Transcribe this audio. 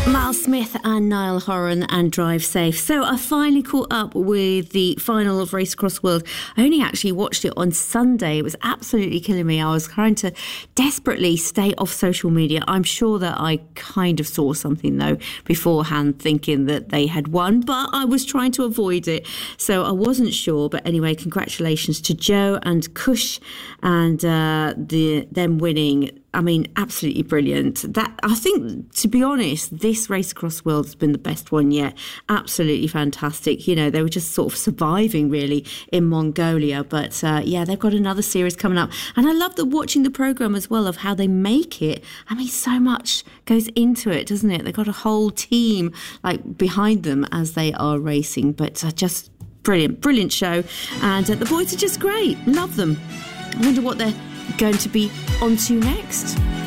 Miles Smith and Niall Horan and Drive Safe. So I finally caught up with the final of Race Across the World. I only actually watched it on Sunday. It was absolutely killing me. I was trying to desperately stay off social media. I'm sure that I kind of saw something though beforehand thinking that they had won, but I was trying to avoid it. So I wasn't sure. But anyway, congratulations to Joe and Kush and them winning. I mean, absolutely brilliant. That I think, to be honest, this Race Across the World has been the best one yet. Absolutely fantastic. You know, they were just sort of surviving really in Mongolia. But yeah, they've got another series coming up. And I love watching the programme as well of how they make it. I mean, so much goes into it, doesn't it? They've got a whole team like behind them as they are racing. But just brilliant show. And the boys are just great. Love them. I wonder what they're going to be onto next.